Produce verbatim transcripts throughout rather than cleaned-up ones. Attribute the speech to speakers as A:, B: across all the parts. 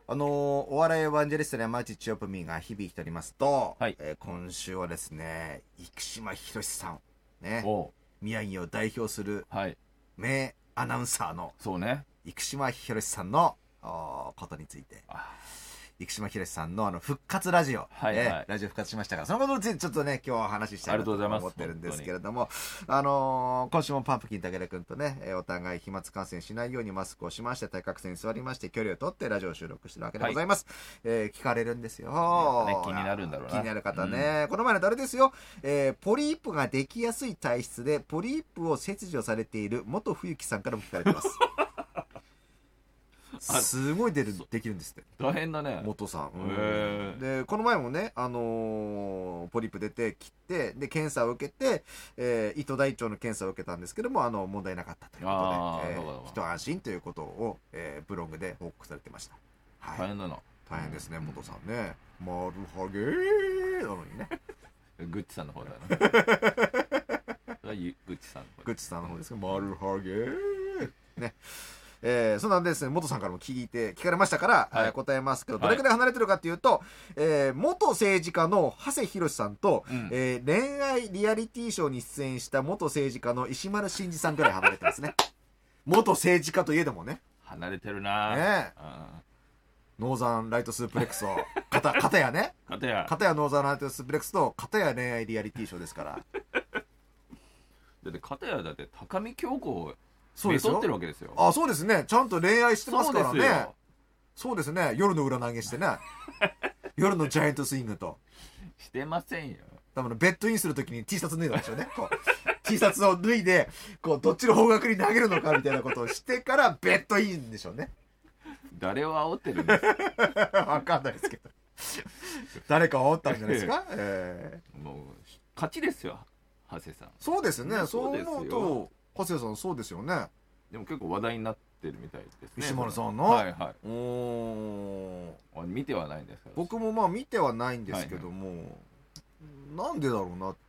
A: あのー、お笑いエヴァンジェリストの山内千代プミが日々生きておりますと、
B: はい
A: えー、今週はですね、生島博さん、ね、
B: お
A: 宮城を代表する
B: はい
A: 名アナウンサーの
B: そうね
A: 生島博さんのことについて、生島博さんのあの復活ラジオ、
B: はいはい
A: えーラジオ復活しましたから、そのことについてちょっとね今日は話したいなと思ってるんですけれども、あのー、今週もパンプキン武田君とね、えーお互い飛沫感染しないようにマスクをしまして、対角線に座りまして距離を取ってラジオを収録してるわけでございます、はい、えー聞かれるんですよ、
B: ね、気になるんだろうな、
A: 気になる方ね、うん、この前の誰ですよ、えー、ポリープができやすい体質でポリープを切除されている元冬木さんからも聞かれてますすごい出るできるんですって
B: 大変だね
A: 元さん、
B: うん、
A: でこの前もね、あのー、ポリープ出て切ってで検査を受けて、えー、糸大腸の検査を受けたんですけどもあの問題なかったということで、えー、一安心ということを、えー、ブログで報告されてました、はい、
B: 大変だな
A: 大変ですね、元さんね、丸ハゲーなのにね
B: グッチさんの方だなグッチさん
A: グッチさんの方ですけど、丸ハゲーねえー、そんなんですね、元さんからも聞いて聞かれましたから、はい、答えますけど、どれくらい離れてるかっていうと、はい、えー、元政治家の長谷博さんと、うん、えー、恋愛リアリティショーに出演した元政治家の石丸伸二さんぐらい離れてますね元政治家といえどもね、
B: 離れてるな
A: ね、ノーザンライトスープレックスを片片やね
B: 片や
A: 片やノーザンライトスープレックスと片や恋愛リアリティショーですから
B: だって片やだって高見京子
A: そうですよ。
B: ってるわけですよ。
A: あ、そうですね。ちゃんと恋愛してますからね。そうですね。夜の裏投げしてね。夜のジャイアントスイングと。
B: してませんよ。
A: 多分ベッドインするときに T シャツ脱いだんでしょうね。こう T シャツを脱いで、こうどっちの方角に投げるのかみたいなことをしてからベッドインでしょうね。
B: 誰を煽ってるんです
A: かわかんないですけど。誰かを煽ったんじゃないですか。え
B: ー、もう勝ちですよ、長谷さん。
A: そうですね。そう思うと。長谷さんそうですよね。
B: でも結構話題になってるみたいですね。
A: 石丸さんの。
B: はいはい。
A: お
B: ー。見てはないんですか。
A: 僕もまあ見てはないんですけども、はいはい、なんでだろうなって思って。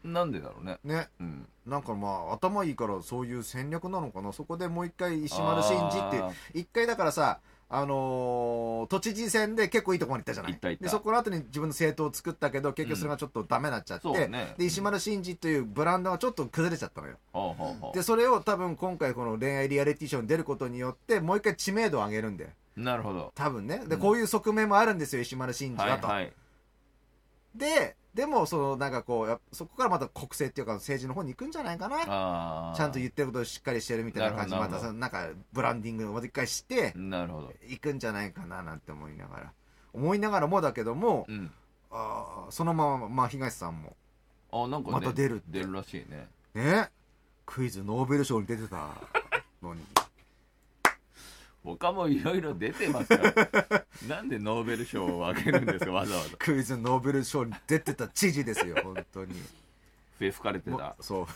B: なんでだろうね。
A: ね。うん。なんかまあ頭いいからそういう戦略なのかな。そこでもう一回石丸伸二って一回だからさ。あのー、都知事選で結構いいところまで行ったじゃない。
B: 行った行った
A: でそこの後に自分の政党を作ったけど結局それがちょっとダメになっちゃって、うんね、で石丸伸二というブランドがちょっと崩れちゃったのよ、うん、でそれを多分今回この恋愛リアリティショーに出ることによってもう一回知名度を上げるんで。
B: なるほど。
A: 多分ね。で、うん、こういう側面もあるんですよ石丸伸二はと、はいはい、ででもそのなんかこうそこからまた国政っていうか政治の方に行くんじゃないかな。あちゃんと言ってることをしっかりしてるみたいな感じでまたそのなんかブランディングをもう一回して
B: なるほど
A: 行くんじゃないかななんて思いながら思いながらもだけども、うん、あそのまま、まあ、東さんも
B: あなんか、ね、
A: また出るって
B: 出るらしいね。
A: ねクイズノーベル賞に出てたのに
B: 他もいろいろ出てますからなんでノーベル賞をあげるんですかわざわざ。
A: クイズノーベル賞に出てた知事ですよ本当に。
B: 笛吹かれてた。
A: そう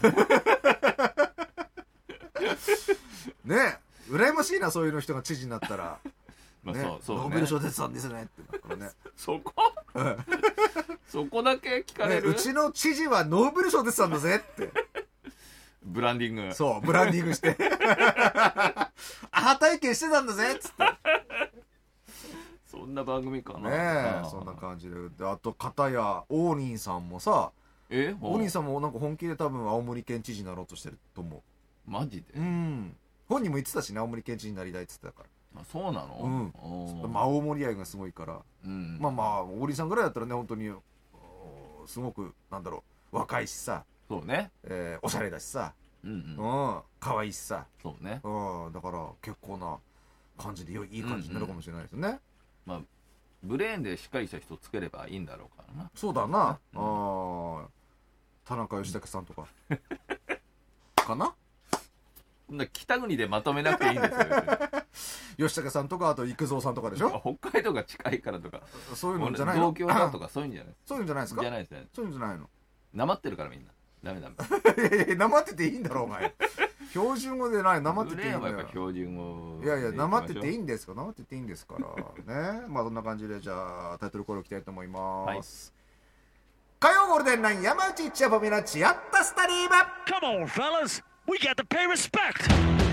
A: ねえ羨ましいなそういうの人が知事になったら、
B: まあ
A: ね、
B: そうそうね、
A: ノーベル賞出てたんですねってだからね
B: そこそこだけ聞かれる、
A: ね、うちの知事はノーベル賞出てたんだぜって
B: ブランディング。
A: そうブランディングしてアハ体験してたんだぜっつって
B: そんな番組かな。
A: ねえそんな感じで。あと片や王林さんもさ
B: え
A: 王林さんもなんか本気で多分青森県知事になろうとしてると思う。
B: マジで。
A: うん本人も言ってたしね青森県知事になりたいって言ってたから。
B: あそうなの。
A: うん。まあ青森愛がすごいから、うん、まあまあ王林さんぐらいだったらね本当にすごくなんだろう若いしさ
B: そうね、
A: えー、おしゃれだしさうんうん、うん、可愛いしさ
B: そうね、
A: うん、だから結構な感じでいい感じになるかもしれないですね、うんうん、
B: まあブレーンでしっかりした人つければいいんだろうからな。
A: そうだな、うん、あ田中義武さんとかかな
B: 北国でまとめなくていいんですよ
A: 吉武さんとかあと育三さんとかでしょ
B: 北海道が近いからとか
A: そういうのじゃないの。
B: 東京だとかそういうんじゃない
A: そういうんじゃないですか。
B: じゃないですね。
A: そういうんじゃないの。
B: なまってるからみんなダメダ
A: メなまってていいんだろお前標準語でないなまってていいんだよ。
B: やっぱ標準語
A: いやいやなまってていいんですかなまってていいんですからねまあそんな感じでじゃあタイトルコールいきたいと思います、はい、火曜ゴールデンライン山内一夜ボミのチアッタスタリーム
C: Come on fellas We got to pay respect